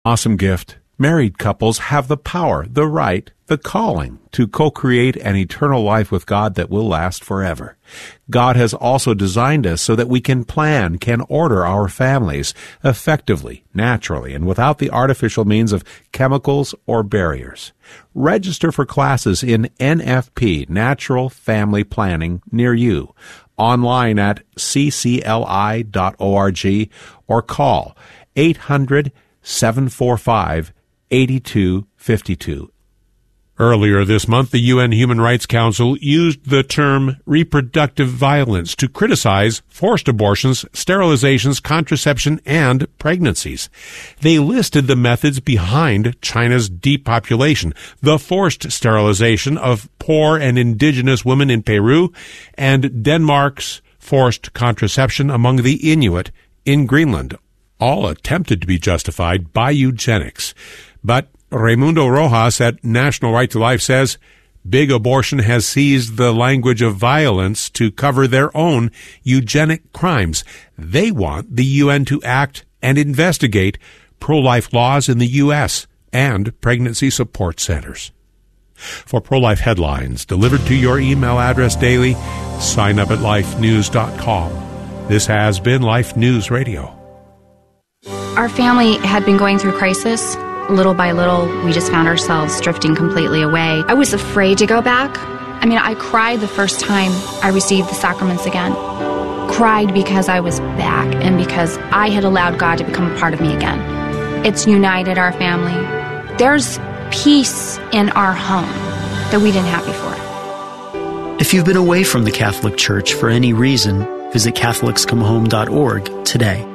Awesome gift. Married couples have the power, the right, the calling to co-create an eternal life with God that will last forever. God has also designed us so that we can plan, can order our families effectively, naturally, and without the artificial means of chemicals or barriers. Register for classes in NFP, Natural Family Planning, near you, online at ccli.org or call 800-745-8252. Earlier this month, the UN Human Rights Council used the term reproductive violence to criticize forced abortions, sterilizations, contraception, and pregnancies. They listed the methods behind China's depopulation, the forced sterilization of poor and indigenous women in Peru, and Denmark's forced contraception among the Inuit in Greenland, all attempted to be justified by eugenics. But Raimundo Rojas at National Right to Life says big abortion has seized the language of violence to cover their own eugenic crimes. They want the UN to act and investigate pro-life laws in the U.S. and pregnancy support centers. For pro-life headlines delivered to your email address daily, sign up at lifenews.com. This has been Life News Radio. Our family had been going through crisis. Little by little, we just found ourselves drifting completely away. I was afraid to go back. I cried the first time I received the sacraments again. Cried because I was back and because I had allowed God to become a part of me again. It's united our family. There's peace in our home that we didn't have before. If you've been away from the Catholic Church for any reason, visit CatholicsComeHome.org today.